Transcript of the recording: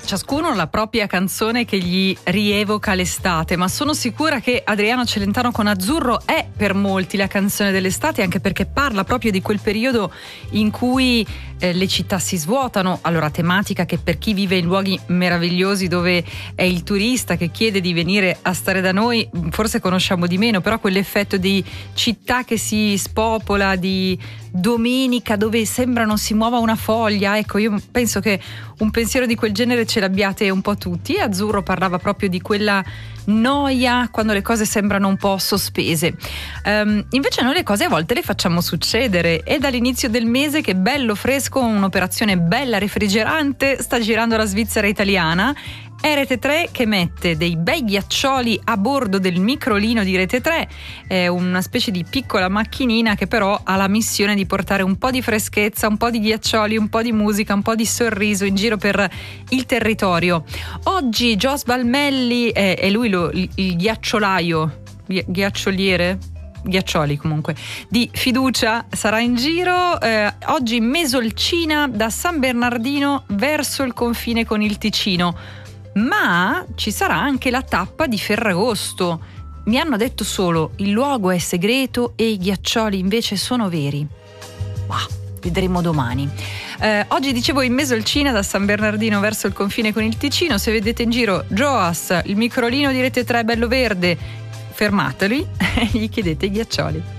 Ciascuno la propria canzone che gli rievoca l'estate, ma sono sicura che Adriano Celentano con Azzurro è per molti la canzone dell'estate, anche perché parla proprio di quel periodo in cui le città si svuotano. Allora, tematica che per chi vive in luoghi meravigliosi dove è il turista che chiede di venire a stare da noi forse conosciamo di meno, però quell'effetto di città che si spopola, di domenica dove sembra non si muova una foglia, ecco, io penso che un pensiero di quel genere ce l'abbiate un po' tutti. E Azzurro parlava proprio di quella noia quando le cose sembrano un po' sospese. Invece noi le cose a volte le facciamo succedere, e dall'inizio del mese che bello fresco, un'operazione bella refrigerante sta girando la Svizzera italiana. È Rete 3 che mette dei bei ghiaccioli a bordo del microlino di Rete 3, è una specie di piccola macchinina che però ha la missione di portare un po' di freschezza, un po' di ghiaccioli, un po' di musica, un po' di sorriso in giro per il territorio. Oggi Jos Balmelli è lui il ghiacciolaio, ghiaccioliere? Ghiaccioli comunque di fiducia, sarà in giro oggi in Mesolcina da San Bernardino verso il confine con il Ticino. Ma ci sarà anche la tappa di Ferragosto. Mi hanno detto solo il luogo è segreto e i ghiaccioli invece sono veri. Vedremo domani. Oggi dicevo in Mesolcina da San Bernardino verso il confine con il Ticino. Se vedete in giro Joas, il microlino di Rete 3 bello verde, fermateli e gli chiedete i ghiaccioli.